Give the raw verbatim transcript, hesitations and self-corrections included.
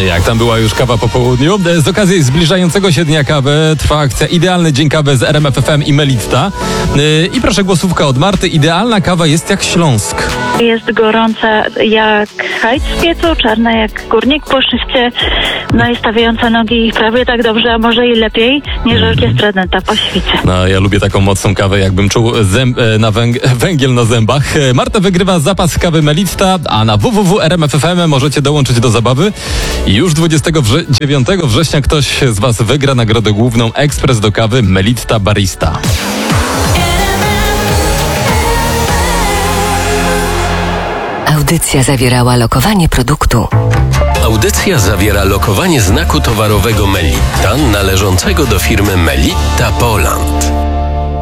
Jak tam była już kawa po południu? Z okazji zbliżającego się Dnia Kawy trwa akcja Idealny Dzień Kawy z R M F F M i Melitta. I proszę, głosówka od Marty. Idealna kawa jest jak Śląsk. Jest gorąca jak hajc z piecu, czarna jak górnik po szyście, no i stawiająca nogi prawie tak dobrze, a może i lepiej niż orkiestra dęta po świcie. No, ja lubię taką mocną kawę, jakbym czuł zęb, na węg- węgiel na zębach. Marta wygrywa zapas kawy Melitta, a na w w w kropka r m f f m możecie dołączyć do zabawy. I już dwudziestego dziewiątego września ktoś z Was wygra nagrodę główną Ekspres do kawy Melitta Barista. Audycja zawierała lokowanie produktu. Audycja zawiera lokowanie znaku towarowego Melitta należącego do firmy Melitta Poland.